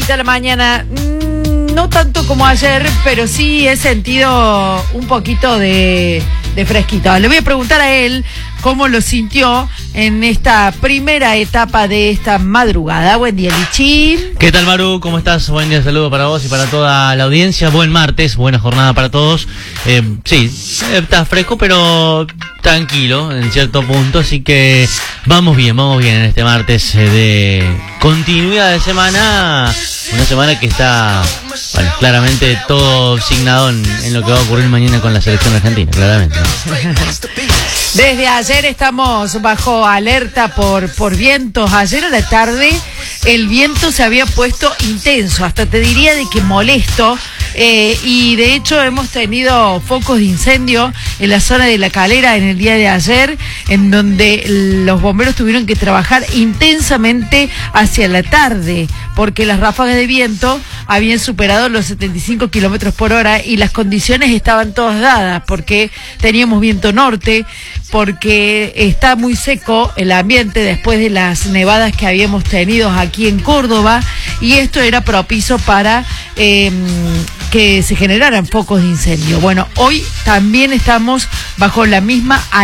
fresquita a la mañana. No tanto como ayer, pero sí he sentido un poquito de fresquito. Le voy a preguntar a él cómo lo sintió en esta primera etapa de esta madrugada. Buen día, Lichín. ¿Qué tal, Maru? ¿Cómo estás? Buen día, saludo para vos y para toda la audiencia. Buen martes, buena jornada para todos. Sí, está fresco, pero tranquilo en cierto punto, así que vamos bien en este martes de continuidad de semana. Una semana que está, bueno, claramente todo signado en lo que va a ocurrir mañana con la selección argentina, claramente, ¿no? Desde ayer estamos bajo alerta por vientos. Ayer a la tarde el viento se había puesto intenso, hasta te diría de que molesto, y de hecho hemos tenido focos de incendio en la zona de La Calera en el día de ayer, en donde los bomberos tuvieron que trabajar intensamente hacia la tarde, porque las ráfagas de viento habían superado los 75 kilómetros por hora y las condiciones estaban todas dadas, porque teníamos viento norte, porque está muy seco el ambiente después de las nevadas que habíamos tenido aquí en Córdoba, y esto era propicio para que se generaran focos de incendio. Bueno, hoy también estamos bajo la misma